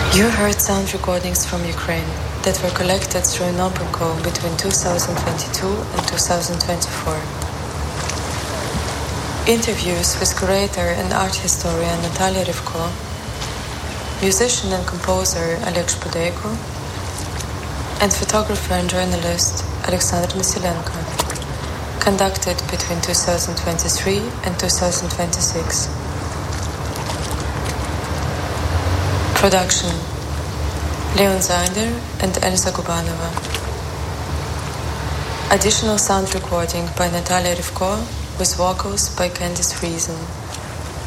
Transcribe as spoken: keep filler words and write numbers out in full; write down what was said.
You heard sound recordings from Ukraine that were collected through Nopenko between two thousand twenty-two and two thousand twenty-four. Interviews with curator and art historian Natalia Rivko, musician and composer Oleg Shpudeyko, and photographer and journalist Alexander Nasilenko, conducted between two thousand twenty-three and two thousand twenty-six. Production: Leon Zander and Elsa Gubanova. Additional sound recording by Natalia Rivko with vocals by Candice Reason.